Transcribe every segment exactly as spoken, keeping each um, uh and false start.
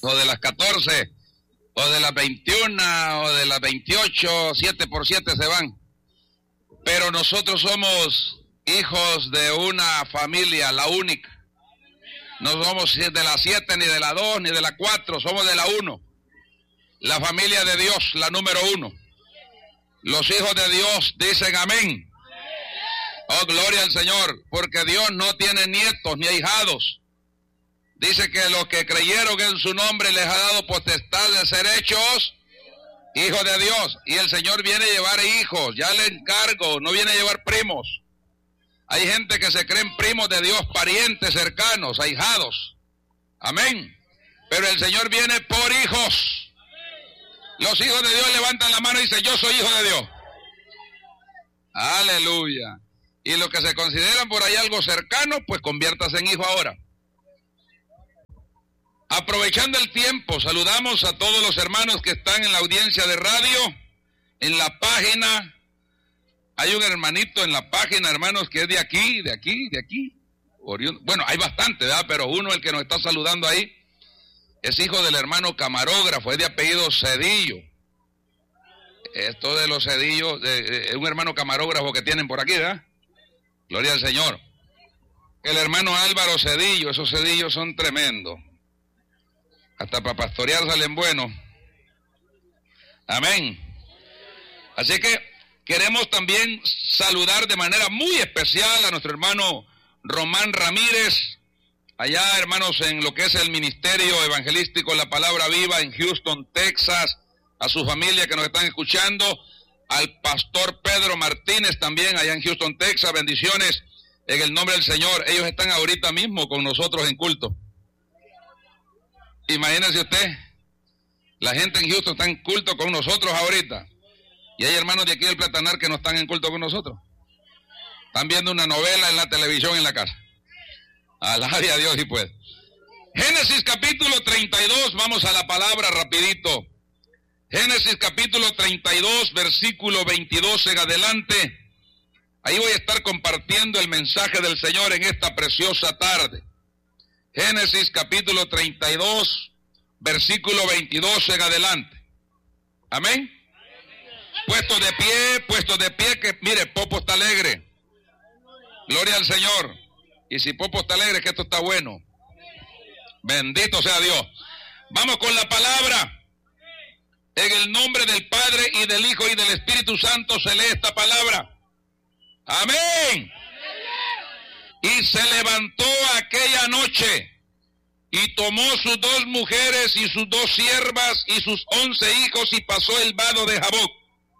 o de las catorce, o de las veintiuna, o de las veintiocho, siete por siete se van. Pero nosotros somos hijos de una familia, la única. No somos de la siete, ni de la dos, ni de la cuatro, somos de la uno. La familia de Dios, la número uno. Los hijos de Dios dicen amén. Oh, gloria al Señor, porque Dios no tiene nietos ni ahijados. Dice que los que creyeron en su nombre les ha dado potestad de ser hechos hijos de Dios. Y el Señor viene a llevar hijos, ya le encargo, no viene a llevar primos. Hay gente que se creen primos de Dios, parientes cercanos, ahijados. Amén. Pero el Señor viene por hijos. Los hijos de Dios levantan la mano y dicen, yo soy hijo de Dios. Aleluya. Y los que se consideran por ahí algo cercano, pues conviértase en hijo ahora. Aprovechando el tiempo, saludamos a todos los hermanos que están en la audiencia de radio, en la página. Hay un hermanito en la página, hermanos, que es de aquí, de aquí, de aquí. Bueno, hay bastante, ¿verdad? Pero uno, el que nos está saludando ahí, es hijo del hermano camarógrafo, es de apellido Cedillo. Esto de los Cedillos, es un hermano camarógrafo que tienen por aquí, ¿verdad? Gloria al Señor. El hermano Álvaro Cedillo, esos Cedillos son tremendos. Hasta para pastorear salen buenos. Amén. Así que queremos también saludar de manera muy especial a nuestro hermano Román Ramírez, allá, hermanos, en lo que es el Ministerio Evangelístico La Palabra Viva en Houston, Texas, a su familia que nos están escuchando, al pastor Pedro Martínez también allá en Houston, Texas, bendiciones en el nombre del Señor. Ellos están ahorita mismo con nosotros en culto. Imagínese usted, la gente en Houston está en culto con nosotros ahorita. Y hay hermanos de aquí del Platanar que no están en culto con nosotros. Están viendo una novela en la televisión en la casa. Alabe a Dios y pues. Génesis capítulo treinta y dos, vamos a la palabra rapidito. Génesis capítulo treinta y dos, versículo veintidós en adelante. Ahí voy a estar compartiendo el mensaje del Señor en esta preciosa tarde. Génesis capítulo treinta y dos, versículo veintidós en adelante. Amén. Puesto de pie, puesto de pie, que mire, Popo está alegre. Gloria al Señor. Y si Popo está alegre, que esto está bueno. Bendito sea Dios. Vamos con la palabra. En el nombre del Padre y del Hijo y del Espíritu Santo se lee esta palabra. Amén. Y se levantó aquella noche y tomó sus dos mujeres y sus dos siervas y sus once hijos y pasó el vado de Jaboc.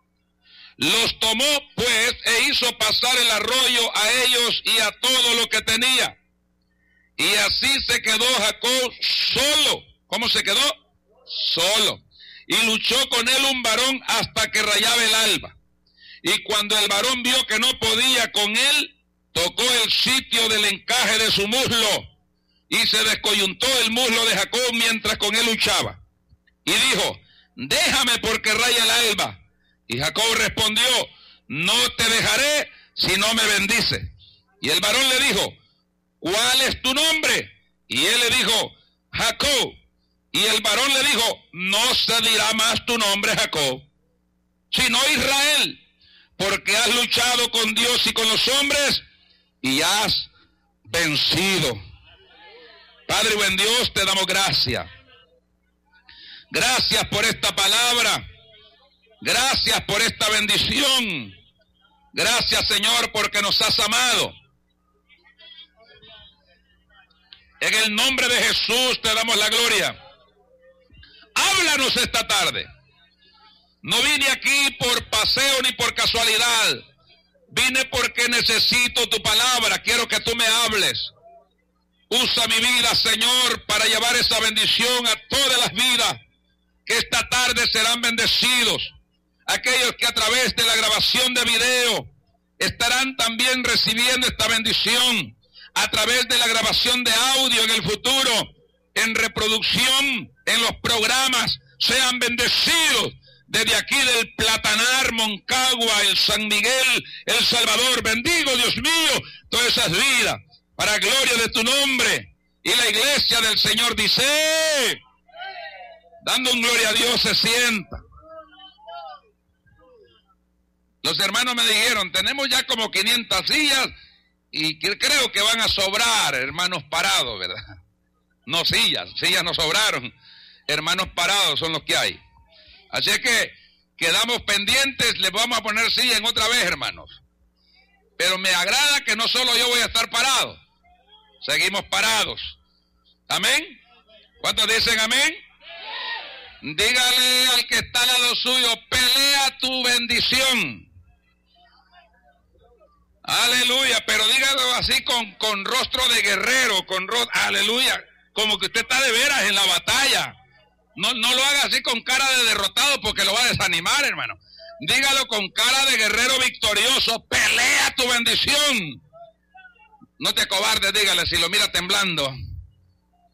Los tomó pues e hizo pasar el arroyo a ellos y a todo lo que tenía. Y así se quedó Jacob solo. ¿Cómo se quedó? Solo. Y luchó con él un varón hasta que rayaba el alba. Y cuando el varón vio que no podía con él, tocó el sitio del encaje de su muslo y se descoyuntó el muslo de Jacob mientras con él luchaba. Y dijo, déjame porque raya el alba. Y Jacob respondió, no te dejaré si no me bendice. Y el varón le dijo, ¿cuál es tu nombre? Y él le dijo, Jacob. Y el varón le dijo, no se dirá más tu nombre Jacob, sino Israel, porque has luchado con Dios y con los hombres y has vencido. Padre buen Dios, te damos gracias. Gracias por esta palabra. Gracias por esta bendición. Gracias, Señor, porque nos has amado. En el nombre de Jesús te damos la gloria. Háblanos esta tarde. No vine aquí por paseo ni por casualidad. Vine porque necesito tu palabra. Quiero que tú me hables. Usa mi vida, Señor, para llevar esa bendición a todas las vidas que esta tarde serán bendecidos. Aquellos que a través de la grabación de video estarán también recibiendo esta bendición. A través de la grabación de audio en el futuro, en reproducción, en los programas, sean bendecidos. Desde aquí del Platanar, Moncagua, el San Miguel, El Salvador, bendigo, Dios mío, todas esas vidas, para gloria de tu nombre. Y la iglesia del Señor dice, Dando un gloria a Dios se sienta. Los hermanos me dijeron, tenemos ya como quinientas sillas y creo que van a sobrar hermanos parados, ¿verdad? No sillas, sillas no sobraron, hermanos parados son los que hay. Así que quedamos pendientes, les vamos a poner silla en otra vez, hermanos. Pero me agrada que no solo yo voy a estar parado, seguimos parados. ¿Amén? ¿Cuántos dicen amén? Dígale al que está al lado suyo, pelea tu bendición. Aleluya, pero dígalo así con, con rostro de guerrero, con rostro, aleluya, como que usted está de veras en la batalla. No, no lo haga así con cara de derrotado porque lo va a desanimar, hermano. Dígalo con cara de guerrero victorioso, pelea tu bendición. No te acobardes, dígale, si lo mira temblando.